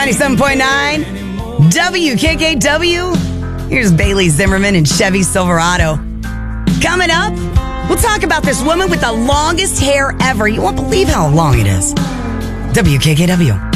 97.9 WKKW. Here's Bailey Zimmerman and Chevy Silverado. Coming up, we'll talk about this woman with the longest hair ever. You won't believe how long it is. WKKW.